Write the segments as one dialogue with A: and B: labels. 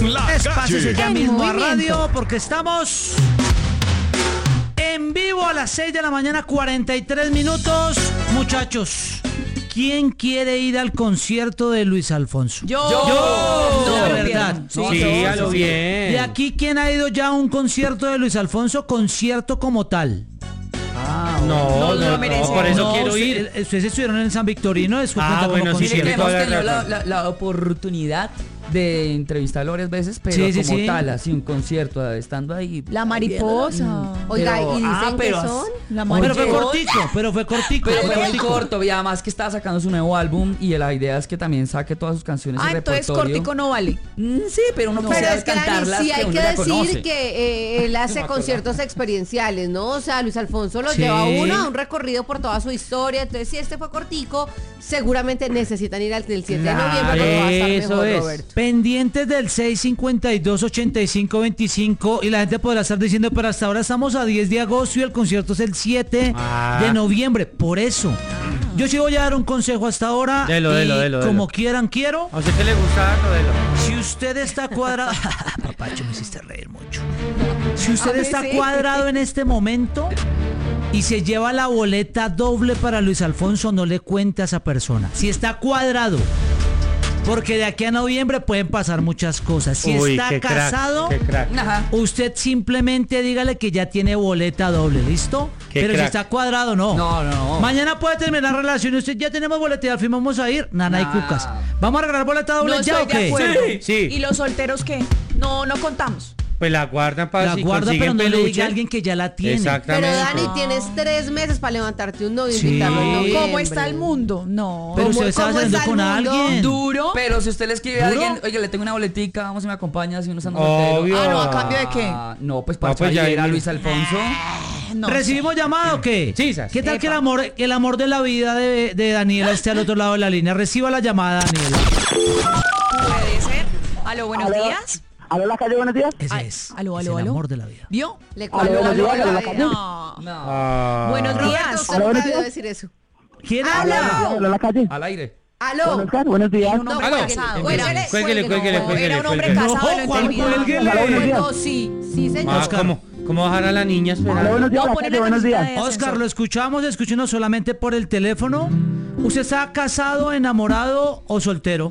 A: La
B: Espácese ya
A: Calle.
B: mismo a
C: movimiento.
B: radio porque estamos en vivo a las 6 de la mañana, 43 minutos. Muchachos, ¿quién quiere ir al concierto de Luis Alfonso?
C: Yo.
B: De
C: No,
B: verdad.
C: bien.
A: Sí, a lo bien.
B: De aquí, ¿quién ha ido ya a un concierto de Luis Alfonso? Concierto como tal.
A: No,
C: lo merece.
A: por eso
B: No,
A: quiero ir.
B: Ustedes estuvieron en el San Victorino, es cuenta como
A: bueno, sí,
B: concierto.
A: tiene
D: Hemos
A: toda la
D: tenido
A: razón.
D: la oportunidad de entrevistarlo varias veces, pero
B: Sí, sí,
D: como
B: sí.
D: tal, así un concierto, estando ahí.
C: La mariposa.
E: Oiga,
D: Pero-
E: y dicen
D: ah,
E: que
D: pero-
E: son...
C: La
B: Pero fue
C: mariposa.
B: cortico, pero fue cortico.
D: Pero
B: fue
D: fue muy
B: cortico.
D: corto, y además que estaba sacando su nuevo álbum y la idea es que también saque todas sus canciones y
C: Entonces
D: repertorio.
C: cortico no vale.
D: Sí, pero uno
E: Pero
D: quisiera
E: es que Dani,
D: cantarlas
E: sí hay
D: uno
E: que
D: ya
E: decir
D: conoce.
E: que él hace conciertos experienciales, ¿no? O sea, Luis Alfonso lo
B: Sí.
E: lleva a uno a un recorrido por toda su historia. Entonces, si este fue cortico, seguramente necesitan ir al del 7 de noviembre, porque va a estar
A: Eso
E: mejor,
A: es.
E: Roberto.
B: Pendientes del 652-8525 y la gente podrá estar diciendo, pero hasta ahora estamos a 10 de agosto y el concierto es el 7 de noviembre. Por eso, yo sí voy a dar un consejo hasta ahora.
A: Delo.
B: Como quieran, quiero.
A: ¿A usted qué le gusta?
B: Si usted está cuadrado... Papacho, me hiciste reír mucho. Si usted está
C: sí.
B: cuadrado en este momento y se lleva la boleta doble para Luis Alfonso, no le cuente a esa persona. Si está cuadrado, porque de aquí a noviembre pueden pasar muchas cosas. Si está
A: qué crack,
B: casado,
A: qué crack.
D: Ajá.
B: usted simplemente dígale que ya tiene boleta doble, ¿listo?
A: Qué
B: Pero si
A: crack.
B: está cuadrado, no.
D: No.
B: Mañana puede terminar relación y usted ya tenemos boleta y al fin vamos a ir. Nana y
D: Nah.
B: cucas. ¿Vamos a regalar boleta doble
C: No
B: ya
C: estoy
B: o qué?
C: de acuerdo.
A: Sí.
C: ¿Y los solteros qué? No contamos.
A: Pues la guardan para
B: La
A: si
B: guarda, pero
A: consiguen
B: no le
A: peluche.
B: diga a alguien que ya la tiene.
A: Exactamente.
E: Pero Dani, tienes 3 meses para levantarte un novio y
B: Sí.
E: invitarlo en noviembre.
C: ¿Cómo está el mundo? No.
B: Pero usted estaba
E: cómo
B: saliendo
E: está el
B: con
E: mundo?
B: alguien.
C: ¿Duro?
D: Pero si usted le escribe a
B: ¿Duro?
D: alguien, oye, le tengo una boletica, vamos y me acompaña si uno está
A: Obvio.
C: Ah, no, ¿a cambio de qué?
D: No, pues para
A: No, pues ya
D: ir a
A: viene.
D: Luis Alfonso.
C: No.
B: ¿Recibimos llamada o qué?
A: Sí, sas.
B: ¿Qué tal que
C: Epa.
B: el amor de la vida de Daniela esté al otro lado de la línea? Reciba la llamada, Daniela.
C: Puede ser. Aló, buenos días.
F: ¿Aló, La Calle, buenos días?
B: Ese
C: Ay,
B: es.
C: aló,
B: es
C: aló,
B: el
C: aló.
B: amor de la vida.
C: ¿Vio?
E: Le
F: Aló, buenos días,
E: la
F: aló, La
E: vida.
F: Calle.
C: No.
D: No.
A: Ah.
C: Buenos
E: Roberto,
C: días.
E: usted
F: Aló,
E: nunca
F: buenos
E: debió
F: días.
E: decir eso.
B: ¿Quién
E: Aló.
B: habla?
F: ¿Aló, La Calle?
D: Al aire.
E: Aló.
F: Oscar, buenos días.
C: Un hombre
A: Aló.
C: casado.
E: Cuélguele,
C: Era,
A: Cuélguele.
C: era un hombre
B: No,
C: casado. lo
B: Juan,
C: entendí.
B: cuélguele.
E: No, sí, señor.
A: Ah, ¿cómo bajar a la niña?
F: Aló,
A: Espera.
F: buenos días,
C: No,
F: La
C: ponen
F: Calle,
C: la
F: buenos
C: música
F: días.
C: de
B: Oscar,
C: ascensor.
B: lo escuchamos solamente por el teléfono. ¿Usted está casado, enamorado o soltero?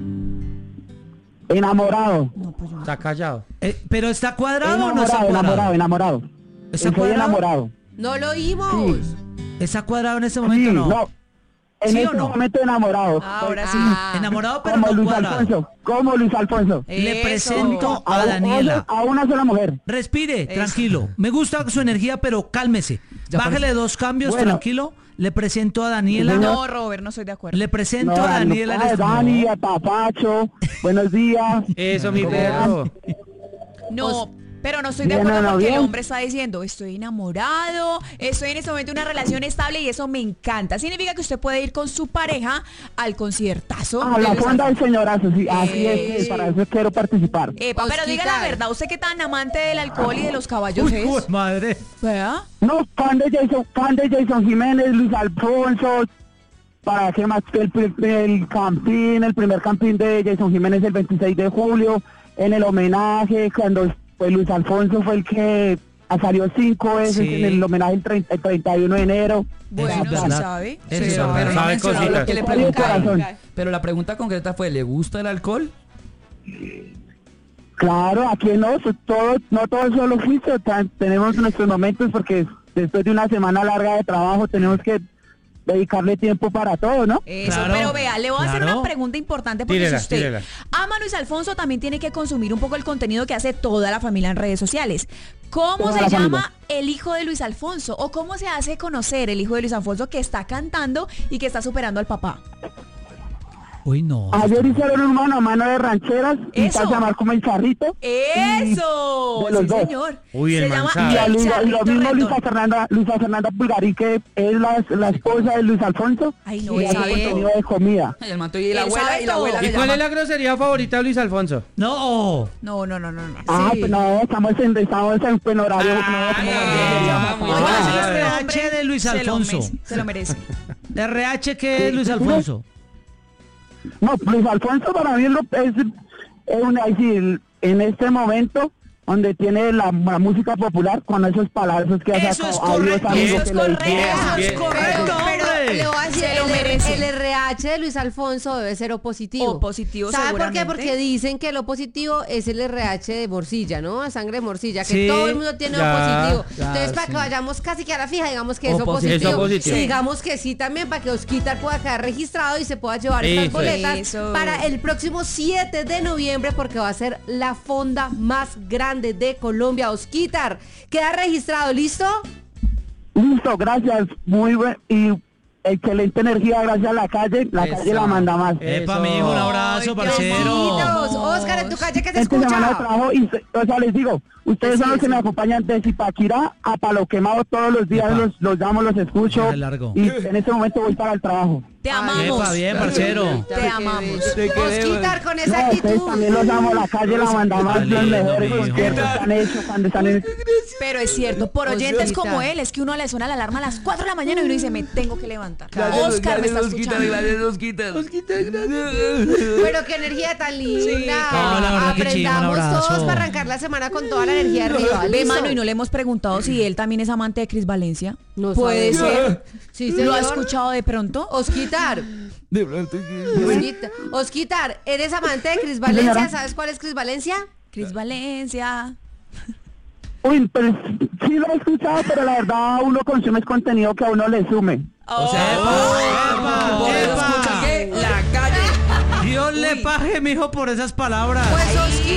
F: Enamorado.
A: Está callado.
B: ¿Pero está cuadrado o no está
F: Enamorado,
B: cuadrado?
F: enamorado.
B: ¿Está
F: Estoy
B: cuadrado?
F: enamorado.
E: No lo oímos.
B: ¿Está cuadrado en este momento
F: Sí,
B: o no?
F: no. En
B: ¿Sí o
F: este
B: no?
F: momento enamorado.
C: Ahora sí.
B: Enamorado pero
F: Como
B: no
F: Luis
B: cuadrado.
F: Alfonso. Como Luis Alfonso.
B: Le
C: Eso.
B: presento a Daniela.
F: A una sola mujer.
B: Respire, tranquilo. Me gusta su energía, pero cálmese. Bájele 2 cambios,
F: Bueno.
B: tranquilo. Le presento a Daniela.
C: No, Robert, no estoy de acuerdo.
B: Le presento
F: No,
B: a Daniela.
F: no, Dani, a Papacho. Buenos días.
A: Eso, mi perro.
C: No, pero no estoy de
F: Bien,
C: acuerdo
F: no,
C: porque el
F: bien.
C: hombre está diciendo, estoy enamorado, estoy en este momento en una relación estable y eso me encanta. Significa que usted puede ir con su pareja al conciertazo.
F: A
C: de
F: la
C: Luis
F: fonda del
C: Alfonso.
F: señorazo, sí. Así es, para eso quiero participar.
C: Epa, pero diga
E: Osquitar.
C: la verdad, usted que tan amante del alcohol y de los caballos
B: Uy,
C: es.
B: madre.
C: ¿Verdad?
F: No, fan de Jason Jiménez, Luis Alfonso. Para que más que el primer campín de Jason Jiménez el 26 de julio, en el homenaje, cuando pues, Luis Alfonso fue el que salió 5 veces
B: Sí.
F: en el homenaje el 31 de enero.
C: Bueno,
B: es
C: sí
B: verdad.
C: sabe.
B: Eso
C: Sí,
B: es
C: pero
B: verdad.
C: no
A: Sabe
C: mencionó
A: cositas.
C: lo que le
F: Está bien,
C: preguntaron.
F: corazón.
D: Pero la pregunta concreta fue, ¿le gusta el alcohol?
F: Claro, aquí no, no todo es solo juicio, tenemos nuestros momentos porque después de una semana larga de trabajo tenemos que dedicarle tiempo para todo, ¿no?
C: Eso,
B: Claro,
C: pero vea, le voy a hacer
B: claro.
C: una pregunta importante porque
A: Tírela,
C: si usted
A: tírela.
C: ama a Luis Alfonso, también tiene que consumir un poco el contenido que hace toda la familia en redes sociales. ¿Cómo
F: Toda
C: se
F: la
C: llama
F: familia.
C: el hijo de Luis Alfonso? ¿O cómo se hace conocer el hijo de Luis Alfonso que está cantando y que está superando al papá?
B: Uy, no.
F: Ayer hicieron un mano a mano de rancheras y
C: Eso.
F: está a llamar como el charrito.
C: ¡Eso!
F: De los
C: Sí,
F: dos.
C: señor.
A: Uy, el
C: Se
A: man
C: llama
A: sabe.
F: Y,
C: El
F: y lo
C: Charrito
F: mismo
C: Rendón.
F: Luisa Fernanda Pulgarín, que es la esposa de Luis Alfonso,
C: Ay, no,
F: y
C: él
F: hace
C: sabe
F: contenido
C: todo.
F: de comida.
D: Y el manto y la
C: Él
D: abuela
C: sabe
D: y la abuela
C: todo.
A: ¿Y
D: le
A: cuál es
D: llama.
A: la grosería favorita de Luis Alfonso?
B: No.
C: No.
F: Ah,
C: Sí.
F: pues no, estamos en horario.
A: vamos.
C: Oiga,
B: Ah,
C: sí, este
B: RH
C: hombre
B: de Luis Alfonso.
C: Se lo merece.
B: RH, ¿qué es Luis Alfonso?
F: No, Luis Alfonso para mí es en este momento, donde tiene la música popular con esos palabras que ha
B: Eso es
F: sacado. Adiós,
B: correcto,
F: amigo,
C: eso es
F: que le
C: correcto,
F: dije.
C: eso es
A: bien.
C: correcto.
E: Pero le voy a decir,
C: Se lo merece.
E: el RH de Luis Alfonso debe ser O positivo.
C: O positivo,
E: ¿Sabe por qué?
C: seguramente.
E: Porque dicen que el O positivo es el RH de morcilla, ¿no? Sangre de morcilla, que
B: Sí,
E: todo el mundo tiene
A: ya,
E: O positivo.
D: ya,
E: Entonces, para
D: sí.
E: que vayamos casi que a la fija, digamos que es
D: O
E: O
D: positivo.
E: positivo.
A: Es O positivo.
E: Y digamos que sí también, para que Osquitar pueda quedar registrado y se pueda llevar estas
A: Eso.
E: boletas
C: Eso.
E: para el próximo 7 de noviembre, porque va a ser la fonda más grande de Colombia. Osquitar, queda registrado, ¿listo?
F: Listo, gracias. Muy buen y excelente energía, gracias a la calle. La
D: Eso.
F: calle la manda más.
B: Epa,
A: Eso.
B: mijo, un abrazo,
C: Ay, qué
B: parcero.
E: Besitos. Oscar, en tu calle, ¿qué se
F: Esta semana de
E: escucha?
F: trabajo y, o sea, les digo, ustedes son los que
E: Sí.
F: me acompañan de Zipaquirá a Palo Quemado todos los días,
B: Epa.
F: los llamo, los escucho
B: Viaje largo.
F: y en este momento voy para el trabajo.
C: Te
E: Ay,
C: amamos.
B: Epa, bien, parcero.
E: Qué
C: Te amamos.
E: bello. Osquitar, con esa
F: No, ustedes
E: actitud.
F: también los amo, la calle la manda más, los
B: lindo,
F: mejores
B: mijo.
F: conciertos que han hecho cuando están en...
C: Pero es cierto, por oyentes
E: Osquita.
C: como él, es que uno le suena la alarma a las 4 de la mañana y uno dice, me tengo que levantar. Oscar me está escuchando.
E: Pero qué energía tan linda.
C: Sí.
B: No, la verdad que chido, un
E: Aprendamos
B: abrazo.
E: todos para arrancar la semana con toda la energía arriba.
C: Ve,
E: ¿listo?
C: mano, y no le hemos preguntado si él también es amante de Cris Valencia.
E: No
C: Puede
E: sabemos.
C: ser.
E: Sí,
C: ¿Lo
E: señor.
C: ha escuchado de pronto?
E: Osquitar.
D: De pronto
E: Osquitar, ¿eres amante de Cris Valencia?
F: señora.
E: ¿Sabes cuál es Cris Valencia?
C: Cris Valencia.
F: Uy, pues sí lo he escuchado, pero la verdad uno consume el contenido que a uno le sume.
D: O sea,
B: Epa,
D: por eso
B: epa.
D: escucha que la calle.
B: Dios le pague, mijo, por esas palabras.
E: Pues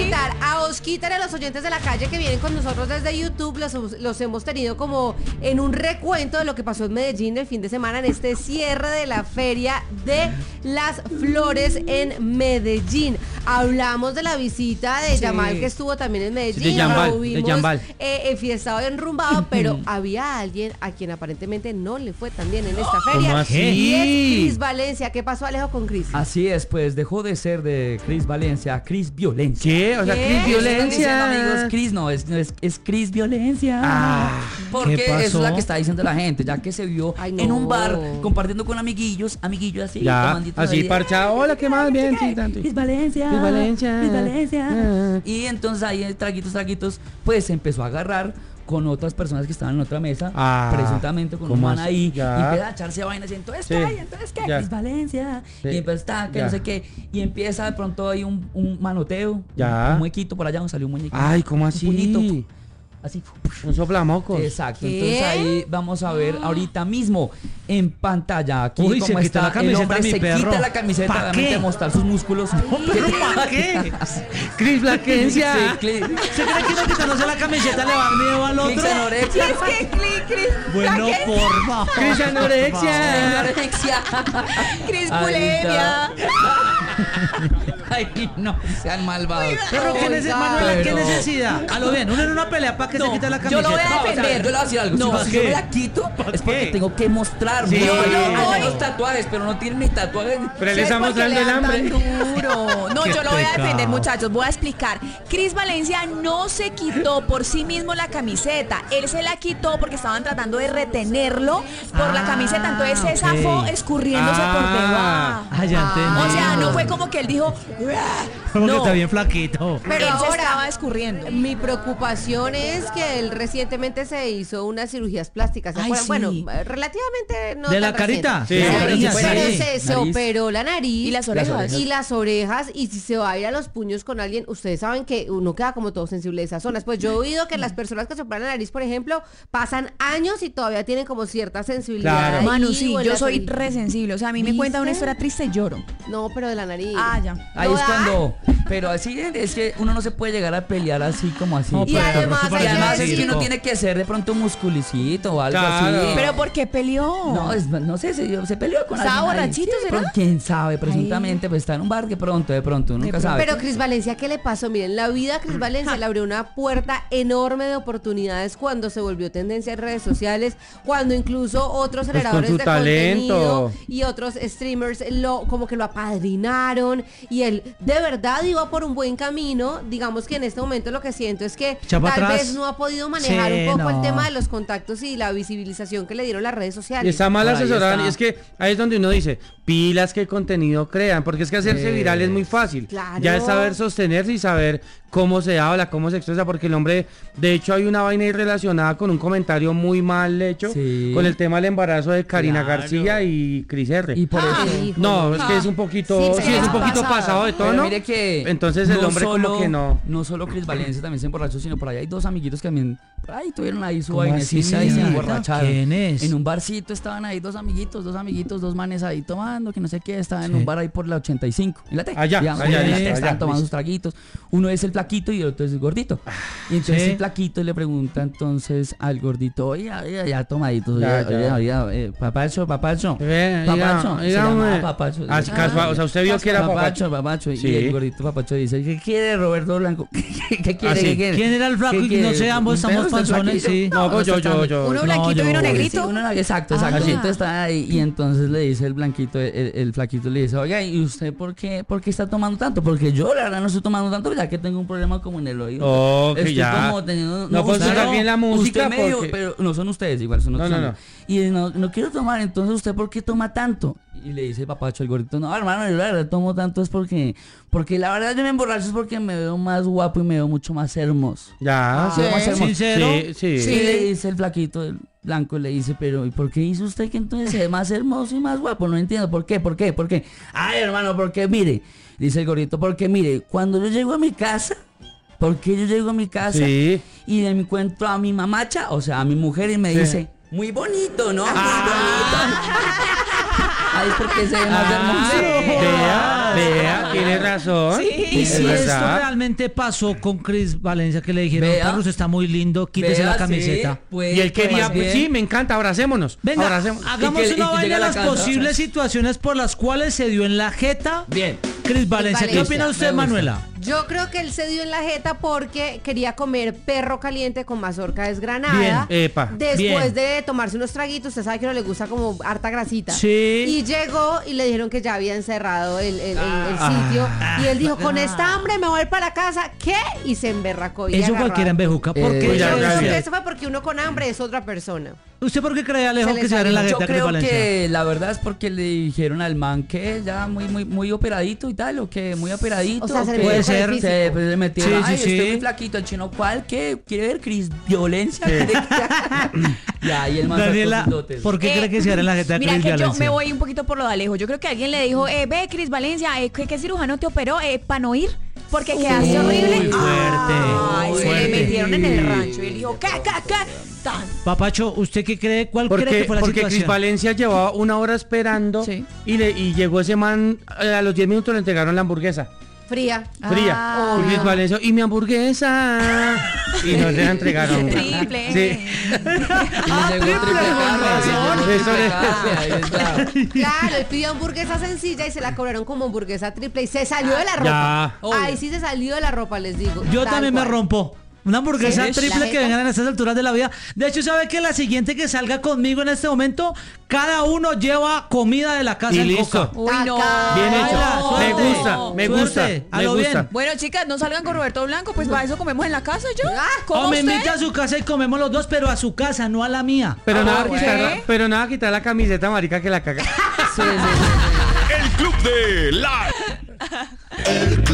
E: a Osquitar y a los oyentes de la calle que vienen con nosotros desde YouTube, los hemos tenido como en un recuento de lo que pasó en Medellín el fin de semana en este cierre de la Feria de las Flores en Medellín. Hablamos de la visita de Yamal, que estuvo también en Medellín.
A: Sí, de Yambal,
E: lo
A: de
E: vimos,
A: Yambal.
E: enfiestado y enrumbado, pero había alguien a quien aparentemente no le fue tan bien en esta feria.
A: ¿Cómo así?
E: Y es Cris Valencia. ¿Qué pasó, Alejo, con Cris?
D: Así es, pues dejó de ser de Cris Valencia a Cris Violencia.
A: ¿Qué? O sea,
E: ¿Qué?
A: Cris
D: Diciendo,
A: Violencia.
D: amigos, Cris no, es Cris Violencia.
A: Ah,
D: Porque
B: ¿qué
D: eso es
B: pasó?
D: la que está diciendo la gente, ya que se vio
E: Ay, no.
D: en un bar compartiendo con amiguillos así,
A: Ya,
D: tomanditos
A: así
D: ahí.
A: parchado. Hola, ¿qué más? Bien, sí, tanto.
D: Cris Valencia.
A: Cris Valencia.
D: Cris Valencia.
A: Ah.
D: Y entonces ahí traguitos, pues se empezó a agarrar con otras personas que estaban en otra mesa,
A: Ah,
D: presuntamente con un
A: ¿cómo
D: man
A: así?
D: ahí,
A: Ya.
D: y empieza a echarse vainas y entonces
A: Sí.
D: qué, entonces qué,
A: Ya.
D: Cris Valencia,
A: Sí.
D: y empieza está, que
A: Ya.
D: no sé qué, y empieza de pronto ahí un manoteo,
A: Ya.
D: un muequito por allá, donde salió un muñequito.
A: Ay, ¿cómo
D: Un
A: así?
D: puñito, así.
A: Un soplamocos.
D: Exacto,
E: ¿Qué?
D: entonces ahí vamos a ver ahorita mismo en pantalla aquí
B: Uy, se
D: cómo
B: quita
D: está
B: la camiseta
D: el hombre,
B: mi
D: se
B: perro.
D: quita la camiseta,
B: ¿Pa'
D: obviamente
B: qué?
D: a mostrar sus músculos.
B: ¿Pero para qué? Cris Blaquencia.
D: Sí, Cris.
B: ¿Se cree que uno quitándose la camiseta le va a dar miedo al otro?
D: Cris anorexia.
B: Bueno, por favor.
A: Cris anorexia.
D: Anorexia.
C: Cris
D: Ay,
C: Bulemia.
D: Ay, no, sean malvados.
B: Pero ¿qué,
E: Oiga,
B: Manuela, ¿qué
D: pero-
B: necesidad? A lo bien, uno en una pelea para que se quite la
C: yo
B: camiseta.
C: lo voy a
D: No, o sea,
C: defender.
D: yo le voy a decir algo.
B: No,
D: si
B: ¿qué?
D: yo me la quito, es porque
B: qué?
D: tengo que mostrar.
A: Sí.
D: Yo
A: Yo
D: hay
C: voy-
D: los tatuajes, pero no tienen ni tatuajes.
A: Pero él está
C: ¿Sabes por qué
A: mostrando
C: le
A: el
C: dan
A: hambre.
C: tan duro? No,
B: Qué
C: yo lo voy a
B: pecado.
C: defender, muchachos. Voy a explicar. Cris Valencia no se quitó por sí mismo la camiseta. Él se la quitó porque estaban tratando de retenerlo por la camiseta. Entonces se
B: ok.
C: zafó escurriéndose por debajo.
B: Ah, ya entendí.
C: O sea, no fue como que él dijo.
B: Como que
C: no.
B: está bien flaquito.
E: Pero
C: él se
E: ahora,
C: estaba escurriendo.
E: mi preocupación es que él recientemente se hizo unas cirugías plásticas. ¿Se
C: Ay,
E: acuerdan?
C: sí.
E: Bueno, relativamente no
B: ¿De
E: tan
B: la carita?
E: reciente.
A: Sí,
E: Pero
A: cariña,
B: sí.
E: se
D: Nariz.
E: operó la nariz
C: Y las orejas.
E: y las orejas, y si se va a ir a los puños con alguien, ustedes saben que uno queda como todo sensible de esas zonas. Pues yo he oído que las personas que se operan la nariz, por ejemplo, pasan años y todavía tienen como cierta sensibilidad.
A: Claro.
E: ahí,
C: Manu, sí,
E: o en
C: yo
E: las
C: soy
E: orejas.
C: re sensible. O sea, a mí me
E: ¿Viste?
C: cuenta una historia triste y lloro.
E: No, pero de la nariz.
C: Ah, ya.
D: Ahí
E: ¿No
D: es
E: da?
D: cuando. Pero así es que uno no se puede llegar a pelear así como así.
B: No,
E: Y
B: pero
E: además
B: eso
E: hay
D: Y
E: que
D: además es
E: decir-
D: que uno tiene que ser de pronto musculicito o algo
A: Claro.
D: así.
C: Pero ¿por qué peleó?
D: No, no sé, se peleó con
C: ¿Estaba
D: alguien ahí.
C: borrachito,
D: Sí,
C: será?
D: pero quién sabe, presuntamente, pues está en un bar que de pronto, uno nunca sabe.
E: Pero Cris Valencia, ¿qué le pasó? Miren, la vida a Cris Valencia le abrió una puerta enorme de oportunidades cuando se volvió tendencia en redes sociales, cuando incluso otros
A: Pues con
E: generadores
A: su
E: de
A: talento.
E: contenido y otros streamers como que lo apadrinaron, y él de verdad iba por un buen camino. Digamos que en este momento lo que siento es que
B: Echa pa'
E: tal
B: atrás.
E: vez no ha podido manejar
B: Sí,
E: un poco el
B: no.
E: tema de los contactos y la visibilización que le dieron las redes
A: Y
E: sociales.
A: está mal
D: Por ahí
A: asesorado.
D: está.
A: Y es que ahí es donde uno dice, pilas, qué contenido crean. Porque es que hacerse viral es muy fácil.
E: Claro.
A: Ya es saber sostenerse y saber cómo se habla, cómo se expresa, porque el hombre, de hecho hay una vaina ahí relacionada con un comentario muy mal hecho,
D: Sí.
A: con el tema del embarazo de Karina
D: Claro.
A: García y Cris R.
D: Y por eso...
E: Ay,
A: No, es que es un poquito,
C: Sí,
A: sí, es un
C: pero
A: poquito
C: pasado.
A: pasado de
D: Pero
A: tono.
D: mire que
A: Entonces el hombre como que no.
D: No solo Cris Valencia también se emborrachó, sino por ahí hay dos amiguitos que también por ahí tuvieron ahí su
B: ¿Cómo así,
D: vainecita y se
B: señorita?
D: emborracharon.
B: ¿Quién es?
D: En un barcito estaban ahí dos amiguitos, dos manes ahí tomando, que no sé qué, estaban en
B: Sí.
D: un bar ahí por la 85. En la T.
A: Allá,
D: digamos,
A: allá,
D: en la
A: listo,
D: T, estaban
A: allá,
D: tomando
A: listo.
D: sus traguitos. Uno es el flaquito y el otro es el gordito. Y entonces
B: Sí.
D: el flaquito le pregunta entonces al gordito, oye, ya tomaditos,
A: Ya, ya.
D: papacho. Papacho,
A: Dígame.
D: se llamaba Papacho.
A: Así casual, o sea, usted vio que era Papacho.
D: Papacho.
A: Sí.
D: Y el gordito Papacho dice, ¿qué quiere Roberto Blanco? ¿Qué quiere?
A: Ah, sí.
D: ¿Qué quiere?
B: ¿Quién era el flaco?
D: ¿Qué
B: Y
D: quiere?
B: no sé, ambos
D: ¿Usted
B: estamos
D: o usted
B: panzones,
D: flaquito?
B: sí.
A: No, pues yo.
C: Uno blanquito y uno
B: yo-
C: negrito.
D: Sí, exacto.
C: Ah.
D: Entonces está ahí y entonces le dice el blanquito, el flaquito le dice, oiga, ¿y usted por qué está tomando tanto? Porque yo la verdad no estoy tomando tanto, ya que tengo un problema como en el oído.
A: Oh, que
D: Estoy
A: ya.
D: como teniendo...
A: No puedo
D: usted
A: tocar bien la música
D: usted medio,
A: porque-
D: pero no son ustedes, igual son otros
A: No.
D: hombres. Y no quiero tomar, entonces ¿usted por qué toma tanto? Y le dice el papacho al gordito, no, hermano, yo la verdad tomo tanto es porque la verdad yo me emborracho es porque me veo más guapo y me veo mucho más hermoso.
A: Ya,
D: Sí, más hermoso.
B: ¿Sincero?
A: Sí.
D: Y le dice el flaquito, el blanco, le dice, pero ¿y por qué hizo usted que entonces se ve más hermoso y más guapo? No entiendo, ¿por qué? Ay, hermano, porque mire, dice el gordito, porque mire, cuando yo llego a mi casa,
A: Sí.
D: y le encuentro a mi mamacha, o sea, a mi mujer, y me
A: Sí.
D: dice, muy bonito, ¿no? Muy bonito. Ay, porque se ve más hermoso.
A: Vea, tiene razón.
B: Y
A: Es
B: si esto
A: verdad.
B: realmente pasó con Cris Valencia, que le dijeron,
D: Vea.
B: Carlos está muy lindo, quítese
D: Vea,
B: la
D: sí,
B: camiseta.
D: pues,
A: Y él quería,
D: más bien.
A: sí, me encanta, abracémonos.
B: Venga,
A: Abracémonos.
B: hagamos
D: Y que
B: una
D: llega
B: vaina de
D: la
B: las
D: casa.
B: posibles situaciones por las cuales se dio en la jeta
D: Bien.
B: Cris Valencia. ¿Qué
E: Valencia.
B: opina usted,
D: Me gusta.
B: Manuela?
E: Yo creo que él se dio en la jeta porque quería comer perro caliente con mazorca desgranada.
B: Bien,
A: epa,
E: Después
B: bien.
E: de tomarse unos traguitos, usted sabe que no le gusta como harta grasita.
B: Sí.
E: Y llegó y le dijeron que ya habían cerrado el sitio. Y él dijo, con esta hambre me voy para casa. ¿Qué? Y se emberracó. Y
B: Eso
E: agarró.
B: cualquiera en Bejuca. ¿Por qué?
A: Pues ya,
E: Yo creo
A: gracias.
E: que eso fue porque uno con hambre es otra persona.
B: ¿Usted por qué cree, Alejo,
E: Se le
B: que se dio en la
E: salió.
B: jeta
D: Yo
B: Cris
D: creo
B: Valencia?
D: que la verdad es porque le dijeron al man que ya muy operadito y tal, o que muy operadito.
E: O sea, se le
D: que-
B: Puede
E: metió con el
B: ser.
E: físico.
D: Se pues, le metieron,
B: Sí,
D: ay,
B: sí,
D: estoy
B: sí.
D: muy flaquito, el chino, ¿cuál? ¿Qué? ¿Quiere ver Cris? ¿Violencia? Ya, y el man sacó
B: Daniela,
D: sus dotes.
B: ¿por qué cree que se dio en la jeta
C: Mira
B: Cris
C: que yo
B: Valencia?
C: me voy un poquito por lo de Alejo. Yo creo que alguien le dijo, ve, Cris Valencia, ¿qué cirujano te operó? ¿Para no ir? Porque quedaste horrible.
B: fuerte,
C: Ay, se le
B: fuerte.
C: metieron en el rancho. Y él dijo, ¿qué? Tan.
B: Papacho, ¿usted qué cree? ¿Cuál cree que
A: Porque,
B: fue la
A: porque
B: situación?
A: Cris Valencia llevaba una hora esperando
C: Sí.
A: y llegó ese man, a los 10 minutos le entregaron la hamburguesa
E: Fría.
A: fría.
C: Ah.
A: Y Cris Valencia, y mi hamburguesa. Y no se la entregaron.
C: Triple.
A: Sí.
D: Y le llegó triple carne,
A: Eso
D: triple
A: es.
D: carne, ahí está.
E: Claro, él pidió hamburguesa sencilla y se la cobraron como hamburguesa triple y se salió de la ropa.
A: Ya.
E: Ahí sí se salió de la ropa, les digo.
B: Yo
E: Tal
B: también me
E: cual.
B: rompo. Una hamburguesa
E: Sí,
B: triple
E: la
B: que
E: jeta.
B: vengan en estas alturas de la vida. De hecho, ¿sabe que la siguiente que salga conmigo en este momento, cada uno lleva comida de la casa
A: Y
B: en
A: listo.
B: coca?
C: Uy, no.
A: Bien hecho.
B: Baila,
A: Me
B: suerte.
A: gusta, me gusta,
B: Suerte. A
A: me
B: lo
A: gusta.
B: bien.
C: Bueno, chicas, no salgan con Roberto Blanco, pues para eso comemos en la casa yo. ¿Cómo
B: O me
C: usted?
B: invita a su casa y comemos los dos, pero a su casa, no a la mía.
A: Pero
C: ¿qué?
A: nada quitar la camiseta, marica, que la caga.
D: Sí, sí, sí.
G: El Club de la... El